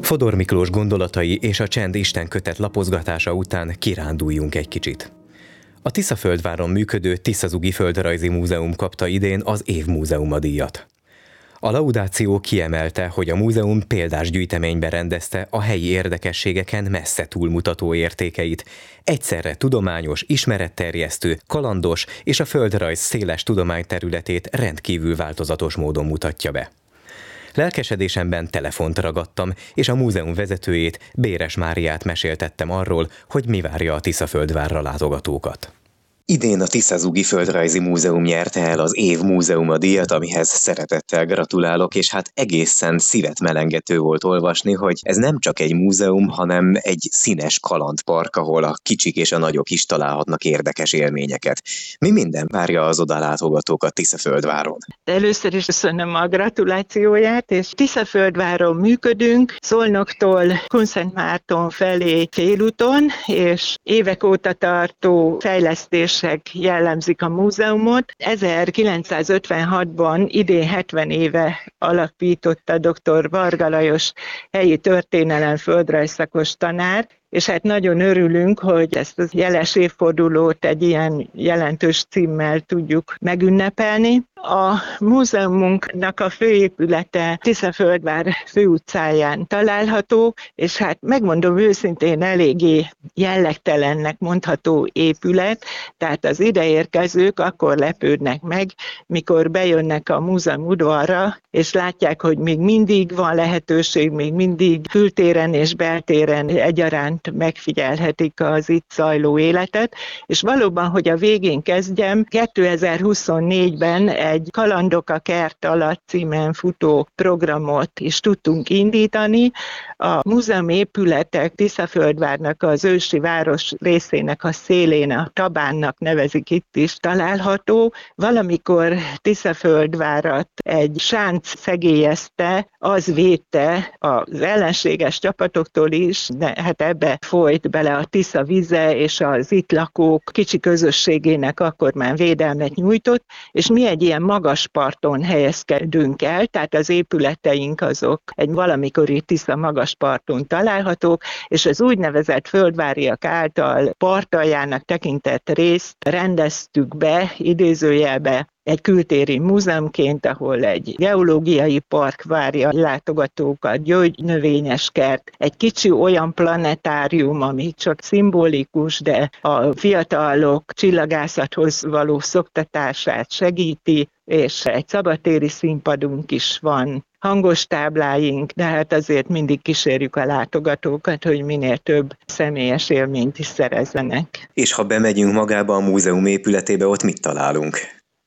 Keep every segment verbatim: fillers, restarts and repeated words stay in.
Fodor Miklós gondolatai és a Csend istenkötet lapozgatása után kiránduljunk egy kicsit. A Tiszaföldváron működő Tiszazugi Földrajzi Múzeum kapta idén az Év Múzeuma díjat. A laudáció kiemelte, hogy a múzeum példás gyűjteménybe rendezte a helyi érdekességeken messze túlmutató értékeit, egyszerre tudományos, ismeretterjesztő, kalandos és a földrajz széles tudományterületét rendkívül változatos módon mutatja be. Lelkesedésemben telefont ragadtam, és a múzeum vezetőjét, Béres Máriát meséltettem arról, hogy mi várja a Tiszaföldvárra látogatókat. Idén a Tiszazugi Földrajzi Múzeum nyerte el az Év Múzeuma díjat, amihez szeretettel gratulálok, és hát egészen szívet melengető volt olvasni, hogy ez nem csak egy múzeum, hanem egy színes kalandpark, ahol a kicsik és a nagyok is találhatnak érdekes élményeket. Mi minden várja az oda látogatókat Tiszaföldváron? Először is köszönöm a gratulációját, és Tiszaföldváron működünk, Szolnoktól Kunszentmárton felé félúton, és évek óta tartó fejlesztés jellemzik a múzeumot. ezerkilencszázötvenhatban, idén hetven éve alapította dr. Varga Lajos helyi történelem földrajzszakos tanár, és hát nagyon örülünk, hogy ezt a jeles évfordulót egy ilyen jelentős címmel tudjuk megünnepelni. A múzeumunknak a főépülete Tiszaföldvár főutcáján található, és hát megmondom őszintén, eléggé jellegtelennek mondható épület, tehát az ideérkezők akkor lepődnek meg, mikor bejönnek a múzeum udvarra, és látják, hogy még mindig van lehetőség, még mindig kültéren és beltéren egyaránt megfigyelhetik az itt zajló életet, és valóban, hogy a végén kezdjem, kétezer-huszonnégyben egy Kalandok a kert alatt címen futó programot is tudtunk indítani. A múzeum épületek Tiszaföldvárnak az ősi város részének a szélén, a Tabánnak nevezik itt is található. Valamikor Tiszaföldvárat egy sánc szegélyezte, az védte az ellenséges csapatoktól is, de hát ebbe folyt bele a Tisza vize, és az itt lakók kicsi közösségének akkor már védelmet nyújtott, és mi egy ilyen magas parton helyezkedünk el, tehát az épületeink azok egy valamikori Tisza magas parton találhatók, és az úgynevezett földváriak által partaljának tekintett részt rendeztük be, idézőjelbe, egy kültéri múzeumként, ahol egy geológiai park várja látogatókat, gyógynövényes kert, egy kicsi olyan planetárium, ami csak szimbolikus, de a fiatalok csillagászathoz való szoktatását segíti, és egy szabadtéri színpadunk is van, hangos tábláink, de hát azért mindig kísérjük a látogatókat, hogy minél több személyes élményt is szerezzenek. És ha bemegyünk magába a múzeum épületébe, ott mit találunk?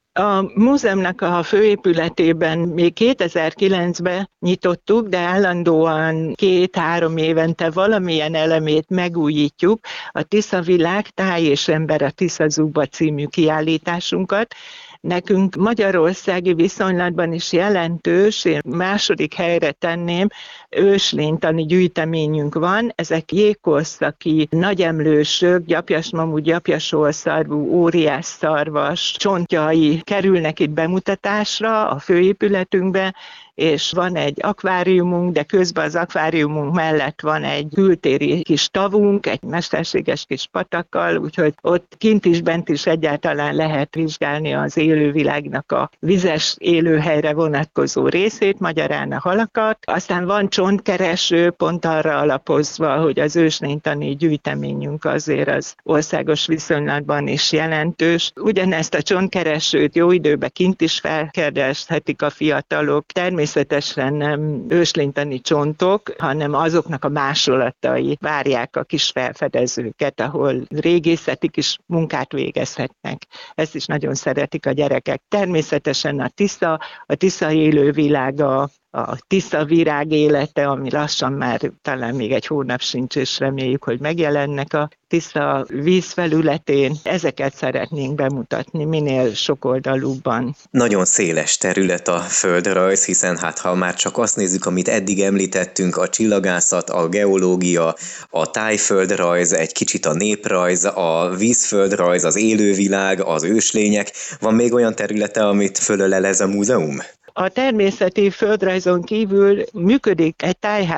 A múzeumnak a főépületében még kétezer-kilencben nyitottuk, de állandóan két-három évente valamilyen elemét megújítjuk, a Tisza világ, táj és ember a Tiszazugba című kiállításunkat. Nekünk magyarországi viszonylatban is jelentős, én második helyre tenném, őslénytani gyűjteményünk van, ezek jégkorszaki nagyemlősök, gyapjasmamut, gyapjasolszarvú, óriás szarvas csontjai kerülnek itt bemutatásra a főépületünkbe, és van egy akváriumunk, de közben az akváriumunk mellett van egy kültéri kis tavunk, egy mesterséges kis patakkal, úgyhogy ott kint is, bent is egyáltalán lehet vizsgálni az élővilágnak a vizes élőhelyre vonatkozó részét, magyarán a halakat. Aztán van csontkereső, pont arra alapozva, hogy az őslénytani gyűjteményünk azért az országos viszonylatban is jelentős. Ugyanezt a csontkeresőt jó időben kint is felkérdezhetik a fiatalok. Természetesen nem őslénytani csontok, hanem azoknak a másolatai várják a kis felfedezőket, ahol régészeti kis munkát végezhetnek. Ezt is nagyon szeretik a gyerekek. Természetesen a Tisza, a Tisza élővilága, a Tisza virág élete, ami lassan már talán még egy hónap sincs, és reméljük, hogy megjelennek a Tisza vízfelületén. Ezeket szeretnénk bemutatni minél sokoldalúbban. Nagyon széles terület a földrajz, hiszen hát ha már csak azt nézzük, amit eddig említettünk, a csillagászat, a geológia, a tájföldrajz, egy kicsit a néprajz, a vízföldrajz, az élővilág, az őslények. Van még olyan területe, amit fölölel ez a múzeum? A természeti földrajzon kívül működik egy tájház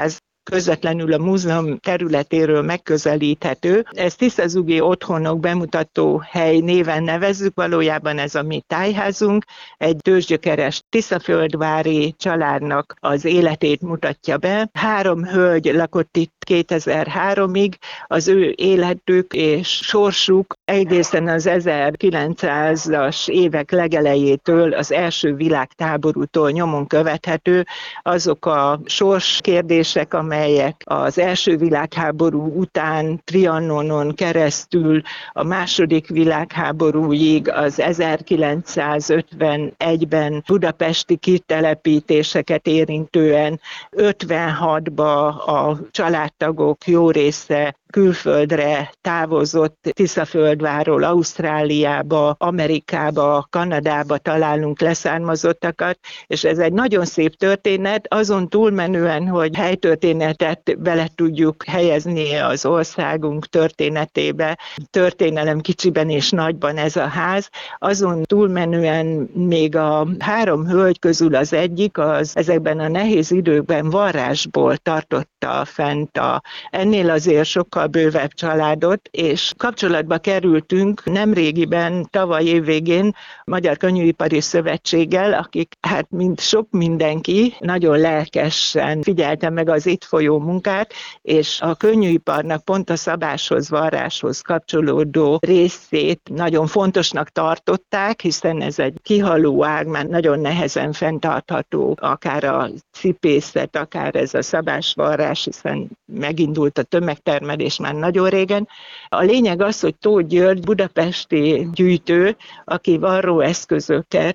közvetlenül a múzeum területéről megközelíthető. Ez Tiszazugi Otthonok bemutató hely néven nevezzük, valójában ez a mi tájházunk, egy tőzsgyökeres tiszaföldvári családnak az életét mutatja be. Három hölgy lakott itt kétezer-háromig, az ő életük és sorsuk egészen az ezerkilencszázas évek legelejétől, az első világháborútól nyomon követhető. Azok a sorskérdések, amelyek az első világháború után Trianonon keresztül a második világháborúig, az ezerkilencszázötvenegyben budapesti kitelepítéseket érintően, ötvenhatban a családtagok jó része külföldre távozott, Tiszaföldvárról Ausztráliába, Amerikába, Kanadába találunk leszármazottakat, és ez egy nagyon szép történet, azon túlmenően, hogy helytörténetet bele tudjuk helyezni az országunk történetébe, történelem kicsiben és nagyban ez a ház, azon túlmenően még a három hölgy közül az egyik, az ezekben a nehéz időkben varrásból tartotta fent a, ennél azért sokkal bővebb családot, és kapcsolatba kerültünk nemrégiben, tavaly évvégén Magyar Könnyűipari Szövetséggel, akik hát mint sok mindenki nagyon lelkesen figyelte meg az itt folyó munkát, és a könnyűiparnak pont a szabáshoz, varráshoz kapcsolódó részét nagyon fontosnak tartották, hiszen ez egy kihaló ág, már nagyon nehezen fenntartható, akár a cipészet, akár ez a szabásvarrás, hiszen megindult a tömegtermelés már nagyon régen. A lényeg az, hogy Tóth György budapesti gyűjtő, aki varróeszközöket,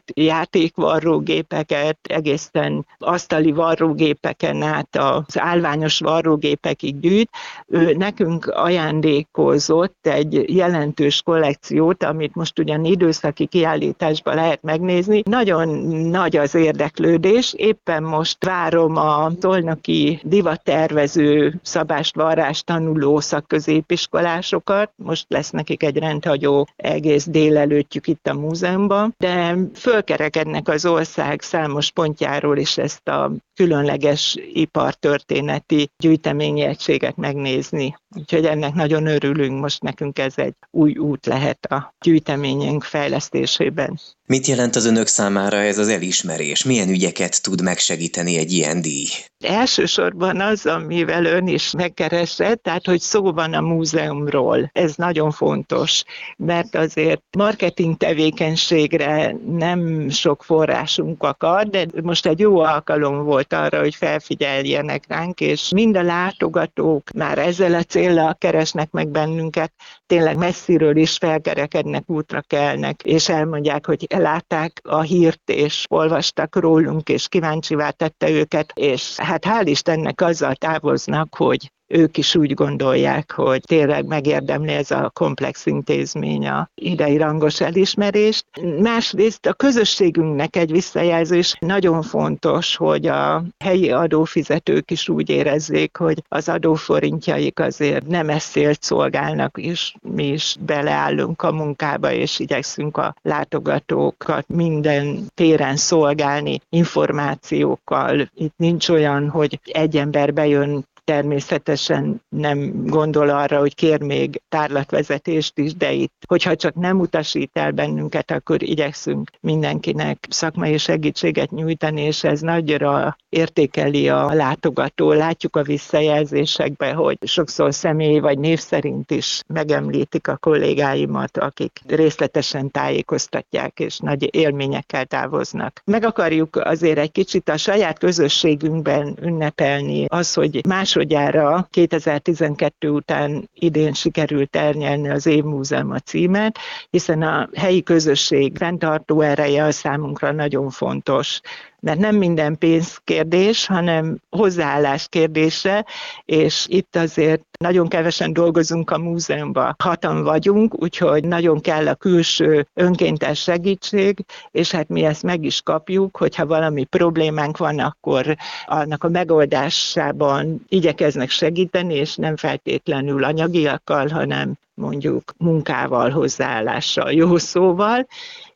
játékvarrógépeket, egészen asztali varrógépeken át az állványos varrógépekig gyűjt, ő nekünk ajándékozott egy jelentős kollekciót, amit most ugyan időszaki kiállításban lehet megnézni. Nagyon nagy az érdeklődés, éppen most várom a Szolnoki divattervező szabást varrás tanuló szakközépiskolásokat, most lesz nekik egy rendhagyó egész délelőttjük itt a múzeumban, de fölkerekednek az ország számos pontjáról is ezt a különleges ipartörténeti gyűjteményi egységet megnézni. Úgyhogy ennek nagyon örülünk, most nekünk ez egy új út lehet a gyűjteményünk fejlesztésében. Mit jelent az önök számára ez az elismerés? Milyen ügyeket tud megsegíteni egy ilyen díj? Elsősorban az, amivel ön is megkeresett, tehát hogy szó van a múzeumról. Ez nagyon fontos, mert azért marketing tevékenységre nem sok forrásunk akar, de most egy jó alkalom volt arra, hogy felfigyeljenek ránk, és mind a látogatók már ezzel a céllal keresnek meg bennünket, tényleg messziről is felkerekednek, útra kelnek, és elmondják, hogy látták a hírt, és olvastak rólunk, és kíváncsivá tette őket, és hát hál' Istennek azzal távoznak, hogy ők is úgy gondolják, hogy tényleg megérdemli ez a komplex intézmény a idei rangos elismerést. Másrészt a közösségünknek egy visszajelzés nagyon fontos, hogy a helyi adófizetők is úgy érezzék, hogy az adóforintjaik azért nem ezt célt szolgálnak, és mi is beleállunk a munkába, és igyekszünk a látogatókat minden téren szolgálni információkkal. Itt nincs olyan, hogy egy ember bejön, természetesen nem gondol arra, hogy kér még tárlatvezetést is, de itt, hogyha csak nem utasít el bennünket, akkor igyekszünk mindenkinek szakmai segítséget nyújtani, és ez nagyra értékeli a látogató. Látjuk a visszajelzésekben, hogy sokszor személy vagy név szerint is megemlítik a kollégáimat, akik részletesen tájékoztatják, és nagy élményekkel távoznak. Meg akarjuk azért egy kicsit a saját közösségünkben ünnepelni az, hogy másodjára kétezer-tizenkettő után idén sikerült elnyerni az Évmúzeum a címet, hiszen a helyi közösség fenntartó ereje a számunkra nagyon fontos. Mert nem minden pénzkérdés, hanem hozzáállás kérdése, és itt azért nagyon kevesen dolgozunk a múzeumban. Hatan vagyunk, úgyhogy nagyon kell a külső önkéntes segítség, és hát mi ezt meg is kapjuk, hogyha valami problémánk van, akkor annak a megoldásában igyekeznek segíteni, és nem feltétlenül anyagiakkal, hanem mondjuk munkával, hozzáállással, jó szóval.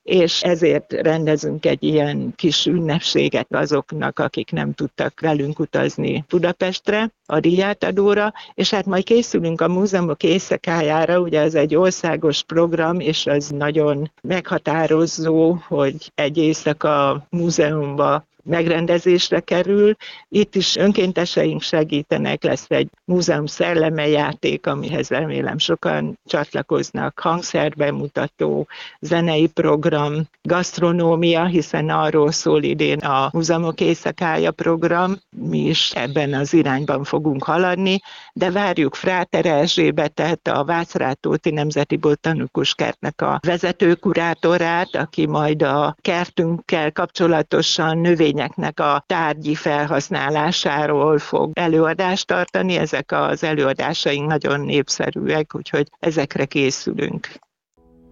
és ezért rendezünk egy ilyen kis ünnepséget azoknak, akik nem tudtak velünk utazni Budapestre, a díjátadóra, és hát majd készülünk a múzeumok éjszakájára, ugye ez egy országos program, és az nagyon meghatározó, hogy egy éjszaka múzeumba megrendezésre kerül. Itt is önkénteseink segítenek, lesz egy múzeum szelleme játék, amihez remélem sokan csatlakoznak, hangszerbemutató, zenei program, gasztronómia, hiszen arról szól idén a Múzeumok éjszakája program, mi is ebben az irányban fogunk haladni, de várjuk Fráter Erzsébetet, a Vácrátóti Nemzeti Botanikus Kertnek a vezetőkurátorát, aki majd a kertünkkel kapcsolatosan növény a tárgyi felhasználásáról fog előadást tartani. Ezek az előadásaink nagyon népszerűek, úgyhogy ezekre készülünk.